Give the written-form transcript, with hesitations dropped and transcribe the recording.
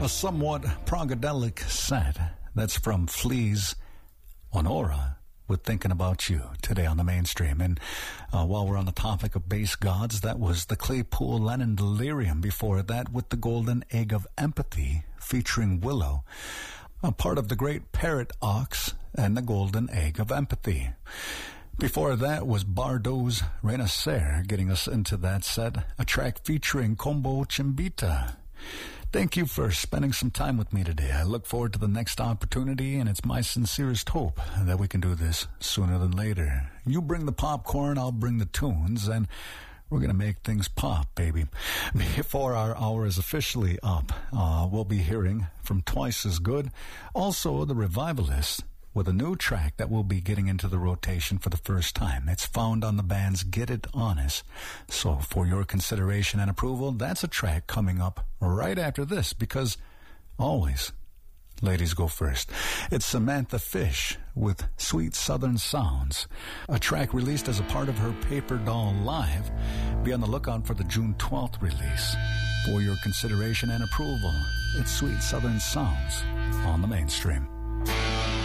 A somewhat progadelic set. That's from Flea's Honora with Thinking About You today on the mainstream. And while we're on the topic of bass gods, that was the Claypool Lennon Delirium. Before that, with the Golden Egg of Empathy featuring Willow, a part of the great Parrot Ox and the Golden Egg of Empathy. Before that was Bardot's Renacer, getting us into that set, a track featuring Combo Chimbita. Thank you for spending some time with me today. I look forward to the next opportunity, and it's my sincerest hope that we can do this sooner than later. You bring the popcorn, I'll bring the tunes, and we're going to make things pop, baby. Before our hour is officially up, we'll be hearing from Twice as Good, also the Revivalists, with a new track that will be getting into the rotation for the first time. It's found on the band's Get It Honest. So for your consideration and approval, that's a track coming up right after this, because always ladies go first. It's Samantha Fish with Sweet Southern Sounds, a track released as a part of her Paper Doll Live. Be on the lookout for the June 12th release. For your consideration and approval, it's Sweet Southern Sounds on the mainstream.